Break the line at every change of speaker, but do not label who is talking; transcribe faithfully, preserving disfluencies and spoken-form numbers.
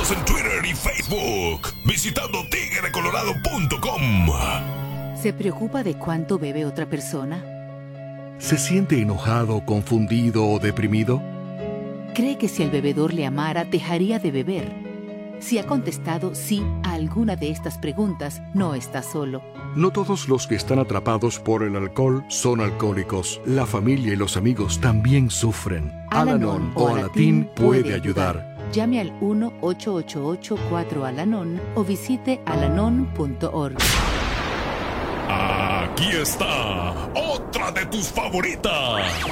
Síguenos en Twitter y Facebook visitando tigre colorado punto com.
¿Se preocupa de cuánto bebe otra persona?
¿Se siente enojado, confundido o deprimido?
¿Cree que si el bebedor le amara, dejaría de beber? Si ha contestado sí a alguna de estas preguntas, no está solo.
No todos los que están atrapados por el alcohol son alcohólicos. La familia y los amigos también sufren. Al-Anon o Alatín puede ayudar.
Llame al uno ocho ocho ocho cuatro Al-Anon o visite alanon punto org.
Aquí está otra de tus favoritas.